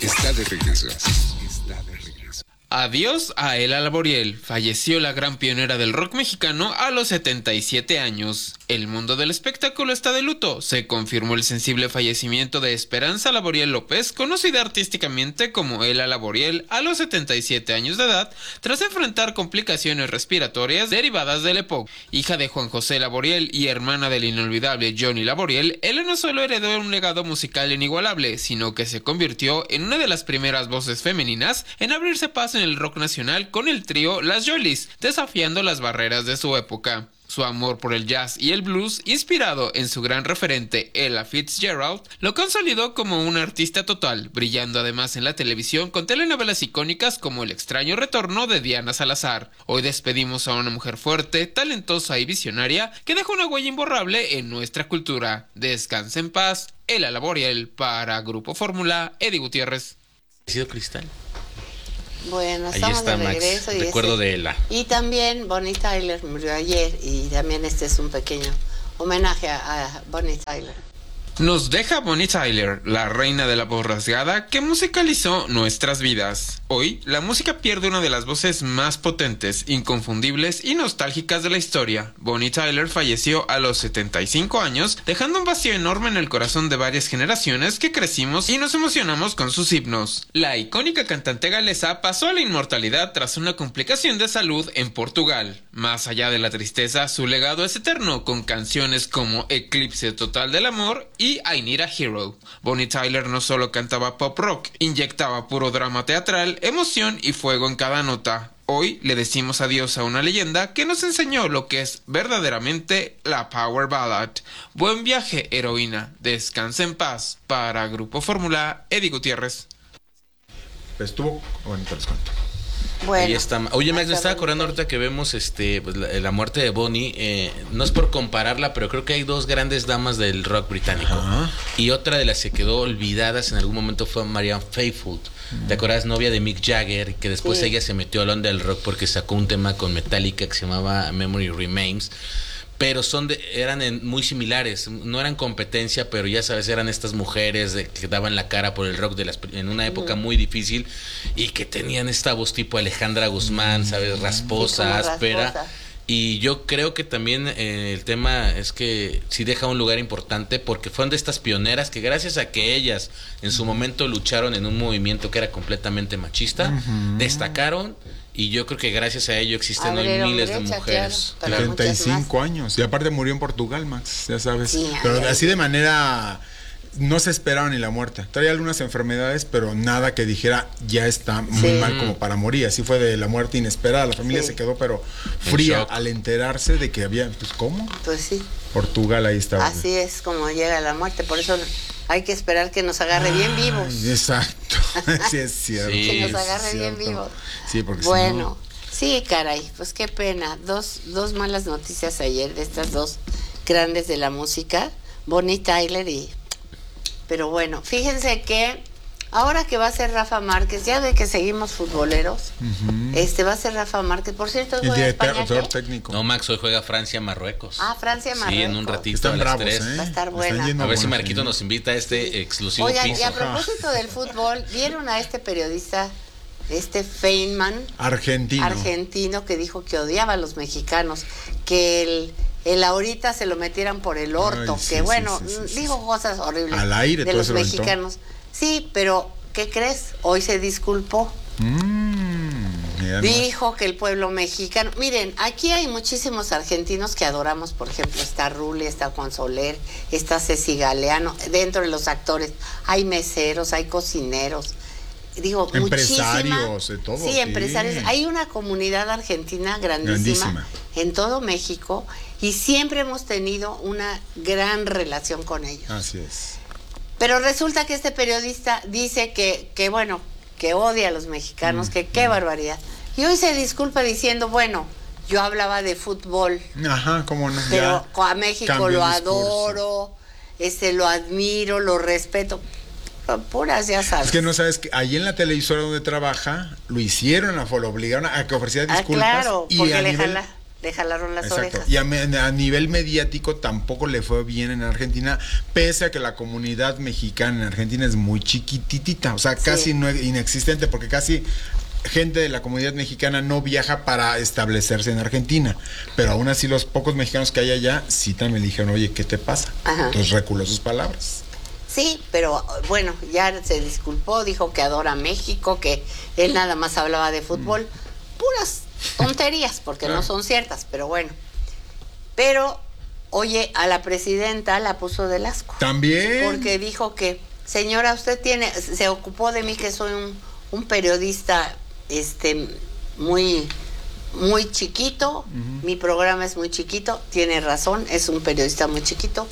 está de regreso. Está de regreso. Adiós a Ela Laboriel. Falleció la gran pionera del rock mexicano a los 77 años. El mundo del espectáculo está de luto. Se confirmó el sensible fallecimiento de Esperanza Laboriel López, conocida artísticamente como Ela Laboriel, a los 77 años de edad, tras enfrentar complicaciones respiratorias derivadas del EPOC. Hija de Juan José Laboriel y hermana del inolvidable Johnny Laboriel, Ela no solo heredó un legado musical inigualable, sino que se convirtió en una de las primeras voces femeninas en abrirse paso en el rock nacional con el trío Las Jollies, desafiando las barreras de su época. Su amor por el jazz y el blues, inspirado en su gran referente Ella Fitzgerald, lo consolidó como un artista total, brillando además en la televisión con telenovelas icónicas como El extraño retorno de Diana Salazar. Hoy despedimos a una mujer fuerte, talentosa y visionaria que dejó una huella imborrable en nuestra cultura. Descansa en paz, Ela Laboriel. Para Grupo Fórmula, Eddie Gutiérrez. ¿Sido Cristal? Bueno, Ahí estamos está de Max, regreso. recuerdo de Ela. Y también Bonnie Tyler murió ayer y también este es un pequeño homenaje a Bonnie Tyler. Nos deja Bonnie Tyler, la reina de la voz rasgada que musicalizó nuestras vidas. Hoy, la música pierde una de las voces más potentes, inconfundibles y nostálgicas de la historia. Bonnie Tyler falleció a los 75 años, dejando un vacío enorme en el corazón de varias generaciones que crecimos y nos emocionamos con sus himnos. La icónica cantante galesa pasó a la inmortalidad tras una complicación de salud en Portugal. Más allá de la tristeza, su legado es eterno, con canciones como Eclipse Total del Amor y I Need a Hero. Bonnie Tyler no solo cantaba pop rock, inyectaba puro drama teatral, emoción y fuego en cada nota. Hoy le decimos adiós a una leyenda que nos enseñó lo que es verdaderamente la Power Ballad. Buen viaje, heroína. Descansa en paz. Para Grupo Fórmula, Eddie Gutiérrez. Estuvo bonito, les cuento. Bueno, ahí está. Oye, Max, me estaba acordando ahorita que vemos pues, la muerte de Bonnie. No es por compararla, pero creo que hay dos grandes damas del rock británico. Ajá. Y otra de las que quedó olvidadas en algún momento fue Marianne Faithfull. ¿Te acuerdas? Novia de Mick Jagger, que después Sí. ella se metió al onda del rock porque sacó un tema con Metallica que se llamaba Memory Remains. Pero eran muy similares, no eran competencia, pero ya sabes, eran estas mujeres que daban la cara por el rock en una época muy difícil y que tenían esta voz tipo Alejandra Guzmán, sabes, rasposa, Sí, como áspera. rasposa. Y yo creo que también el tema es que sí deja un lugar importante porque fueron de estas pioneras que gracias a que ellas en su momento lucharon en un movimiento que era completamente machista, destacaron. Y yo creo que gracias a ello existen hoy Abrieron miles de brecha, mujeres. claro, para muchas 35 años. Y aparte murió en Portugal, Max, ya sabes. Sí, pero ay, así de manera... No se esperaba ni la muerte. Traía algunas enfermedades, pero nada que dijera ya está muy Sí. mal como para morir. Así fue de la muerte inesperada. La familia Sí. se quedó pero En fría shock. al enterarse de que había... Pues, ¿cómo? Pues sí, Portugal, ahí estaba. así es como llega la muerte. Por eso hay que esperar que nos agarre bien vivos. Ay, exacto. Sí, es cierto. Sí. Que nos es agarre bien cierto. vivos. Sí, porque si Bueno, no... sí, caray, pues qué pena. Dos malas noticias ayer de estas dos grandes de la música, Bonnie Tyler y... Pero bueno, fíjense que ahora que va a ser Rafa Márquez, ya ve que seguimos futboleros, va a ser Rafa Márquez. Por cierto, El juega España, director ¿qué? técnico. No, Max, hoy juega Francia-Marruecos. Ah, Francia-Marruecos. Sí, en un ratito Están a las bravos, 3. ¿eh? Va a estar Están buena. yendo A ver si buenos, Marquito ¿eh? nos invita a este exclusivo Oigan, piso. y a propósito del fútbol, ¿vieron a este periodista, Feynman, argentino, que dijo que odiaba a los mexicanos, que el ahorita se lo metieran por el orto, Ay, sí, que bueno, sí. dijo cosas horribles Al aire de todo los se lo aventó. mexicanos. Sí, pero ¿qué crees? Hoy se disculpó. Mira nomás. Dijo que el pueblo mexicano... Miren, aquí hay muchísimos argentinos que adoramos, por ejemplo, está Rulli, está Juan Soler, está Ceci Galeano, dentro de los actores hay meseros, hay cocineros, digo, Empresarios, muchísima, de todo, sí, sí. empresarios. Hay una comunidad argentina grandísima Grandísima. en todo México y siempre hemos tenido una gran relación con ellos. Así es. Pero resulta que este periodista dice que bueno, que odia a los mexicanos, que qué barbaridad. Y hoy se disculpa diciendo, bueno, yo hablaba de fútbol, Ajá, cómo no. pero ya a México cambió lo el discurso. adoro, lo admiro, lo respeto. Puras, ya sabes. Es que no sabes que ahí en la televisora donde trabaja, lo hicieron, lo obligaron a que ofreciera disculpas. Claro, y porque a le nivel le jalaron las Exacto. orejas. Y a nivel mediático tampoco le fue bien en Argentina, pese a que la comunidad mexicana en Argentina es muy chiquititita, o sea, casi inexistente, porque casi gente de la comunidad mexicana no viaja para establecerse en Argentina, pero aún así los pocos mexicanos que hay allá sí también le dijeron, oye, ¿qué te pasa? Ajá. Entonces reculó sus palabras. Sí, pero bueno, ya se disculpó, dijo que adora a México, que él nada más hablaba de fútbol. Puras tonterías, porque no son ciertas, pero bueno. Pero, oye, a la presidenta la puso del asco. También. Porque dijo que, señora, usted se ocupó de mí, que soy un periodista muy, muy chiquito. Mi programa es muy chiquito, tiene razón, es un periodista muy chiquito.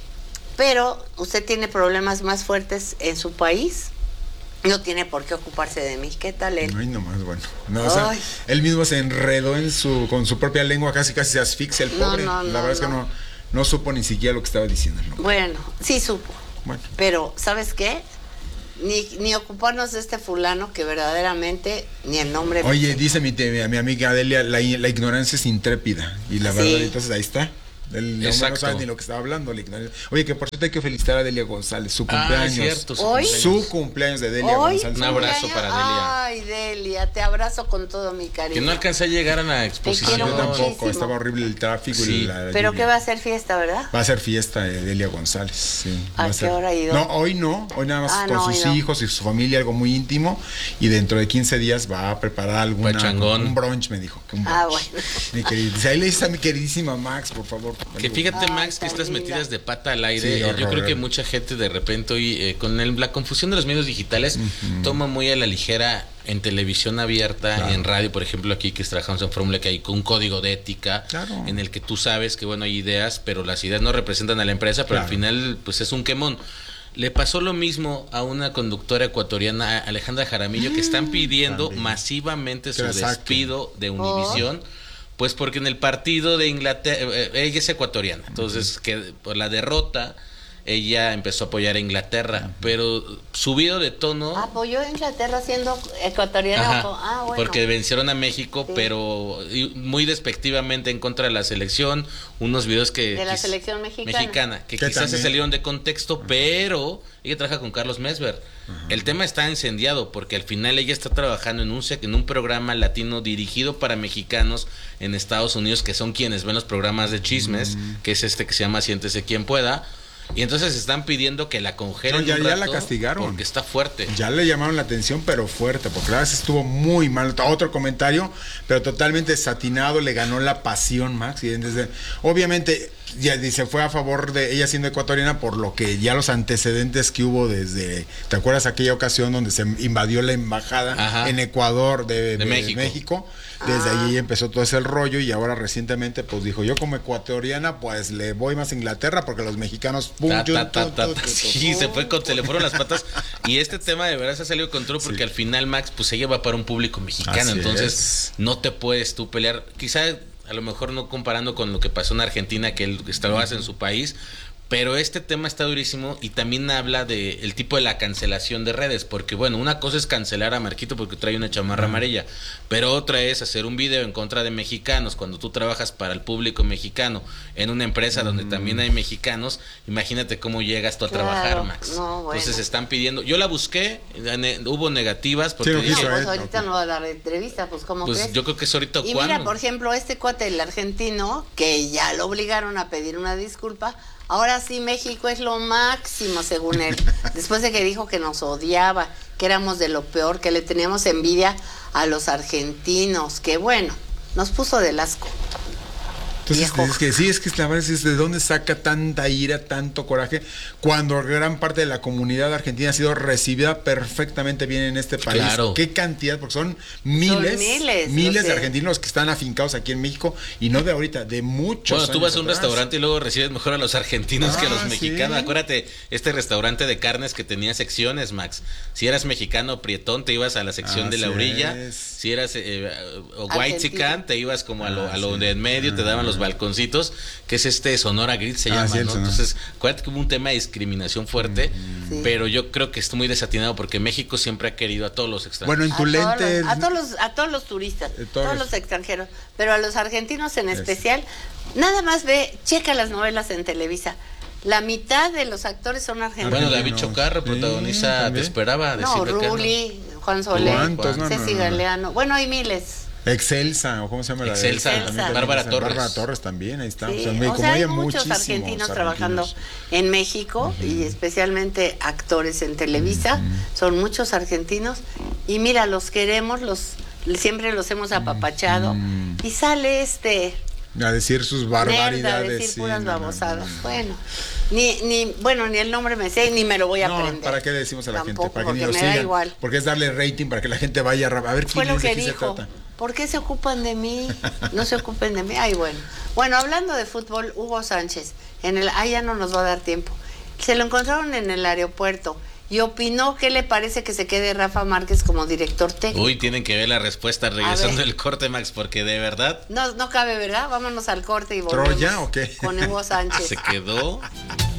Pero usted tiene problemas más fuertes en su país, no tiene por qué ocuparse de mí. ¿Qué tal él? Ay, nomás, bueno. No, o sea, él mismo se enredó con su propia lengua, casi se asfixia el pobre. La verdad es que no supo ni siquiera lo que estaba diciendo. ¿No? Bueno, sí supo. Bueno. Pero, ¿sabes qué? Ni ocuparnos de este fulano que verdaderamente ni el nombre... Oye, dice mi amiga Delia, la ignorancia es intrépida. Y la verdad, entonces ahí está. Él no sabe ni lo que estaba hablando. Oye, que por cierto hay que felicitar a Delia González, su cumpleaños. Cierto, su cumpleaños de Delia González. Un abrazo para Delia. Ay, Delia, te abrazo con todo mi cariño. Que no alcancé a llegar a la exposición. Yo tampoco, muchísimo. estaba horrible el tráfico. Sí. Pero que va a ser fiesta, ¿verdad? Va a ser fiesta de Delia González, sí. ¿A qué hora ha ido? No, hoy nada más con sus hijos y su familia, algo muy íntimo. Y dentro de 15 días va a preparar un brunch, me dijo. Bueno. Mi querida, ahí le dice a mi queridísima Max, por favor. Que fíjate, Max, que estas metidas de pata al aire, yo creo que mucha gente de repente hoy, con la confusión de los medios digitales, toma muy a la ligera en televisión abierta, en radio, por ejemplo, aquí que trabajamos en Fórmula, que hay un código de ética en el que tú sabes que, bueno, hay ideas, pero las ideas no representan a la empresa, pero al final, pues es un quemón. Le pasó lo mismo a una conductora ecuatoriana, Alejandra Jaramillo, que están pidiendo masivamente su despido de Univisión. Pues porque en el partido de Inglaterra, ella es ecuatoriana, entonces que por la derrota ella empezó a apoyar a Inglaterra, pero subido de tono. ¿Apoyó a Inglaterra siendo ecuatoriana? Bueno. Porque vencieron a México, pero muy despectivamente en contra de la selección, unos videos que... De la selección mexicana. Que quizás también se salieron de contexto, pero ella trabaja con Carlos Mesver. El tema está incendiado porque al final ella está trabajando en un programa latino dirigido para mexicanos en Estados Unidos, que son quienes ven los programas de chismes, que es que se llama Siéntese quien pueda. Y entonces están pidiendo que la congelen ya la castigaron. Porque está fuerte. Ya le llamaron la atención, pero fuerte, porque la verdad estuvo muy mal. Otro comentario, pero totalmente desatinado, le ganó la pasión, Max. Y obviamente ya se fue a favor de ella siendo ecuatoriana por lo que ya los antecedentes que hubo desde, ¿te acuerdas aquella ocasión donde se invadió la embajada en Ecuador de México? Desde allí empezó todo ese rollo y ahora recientemente pues dijo, yo como ecuatoriana pues le voy más a Inglaterra porque los mexicanos sí, se le fueron las patas. Y este tema de verdad se ha salido de control porque al final, Max, pues ella va para un público mexicano. Entonces no te puedes tú pelear, quizá a lo mejor no comparando con lo que pasó en Argentina, que él lo hace en su país, pero este tema está durísimo y también habla de el tipo de la cancelación de redes, porque bueno, una cosa es cancelar a Marquito porque trae una chamarra amarilla, pero otra es hacer un video en contra de mexicanos cuando tú trabajas para el público mexicano en una empresa donde también hay mexicanos. Imagínate cómo llegas tú a trabajar, Max. Entonces están pidiendo, yo la busqué, hubo negativas porque pues ahorita no va a dar entrevista, pues ¿cómo crees? Yo creo que es ahorita. Y mira, por ejemplo, este cuate, el argentino, que ya lo obligaron a pedir una disculpa. Ahora sí, México es lo máximo, según él. Después de que dijo que nos odiaba, que éramos de lo peor, que le teníamos envidia a los argentinos, que bueno, nos puso del asco. Entonces, es que la verdad es de dónde saca tanta ira, tanto coraje, cuando gran parte de la comunidad argentina ha sido recibida perfectamente bien en este país. Claro. Qué cantidad, porque son miles de argentinos que están afincados aquí en México y no de ahorita, de muchos años. Bueno, tú vas a un restaurante y luego recibes mejor a los argentinos que a los mexicanos. ¿Sí? Acuérdate, este restaurante de carnes que tenía secciones, Max. Si eras mexicano prietón, te ibas a la sección de la orilla. Si eras white chican, te ibas como a lo de en medio, te daban los balconcitos, que es Sonora Grid se llama, sí, el ¿no? Sonora. Entonces, acuérdate que hubo un tema de discriminación fuerte, Sí. pero yo creo que está muy desatinado porque México siempre ha querido a todos los extranjeros. Bueno, en tu lente. A todos los turistas, todos todos los extranjeros, pero a los argentinos en especial, nada más checa las novelas en Televisa. La mitad de los actores son argentinos. Bueno, David Argentinos. Chocarro Sí, protagoniza Te también. esperaba. de No, Silvia Cano. Rulli, Juan Soler, ¿Cuántos? No, Ceci no, no. Galeano. Bueno, hay miles. Excelsa, o cómo se llama la de Excelsa, Excelsa. Bárbara Torres. Bárbara Torres también, ahí está. Sí, como hay ella, muchos muchísimos argentinos trabajando en México y especialmente actores en Televisa. Son muchos argentinos y mira, los queremos, siempre los hemos apapachado y sale A decir sus nerd a barbaridades. decir sí, puras no, no, babosadas. no, no. Bueno, ni el nombre me sé ni me lo voy a No, aprender. ¿para qué le decimos a la Tampoco, gente? Para que ni porque lo me da sigan. igual. Porque es darle rating para que la gente vaya a ver Fue quién lo es, de que quién se dijo. trata. ¿Por qué se ocupan de mí? No se ocupen de mí. Ay, bueno. Bueno, hablando de fútbol, Hugo Sánchez, ya no nos va a dar tiempo. Se lo encontraron en el aeropuerto y opinó qué le parece que se quede Rafa Márquez como director técnico. Uy, tienen que ver la respuesta regresando ver. del corte, Max, porque de verdad No cabe, ¿verdad? Vámonos al corte y volvemos. ¿Troya o qué? Con Hugo Sánchez. se quedó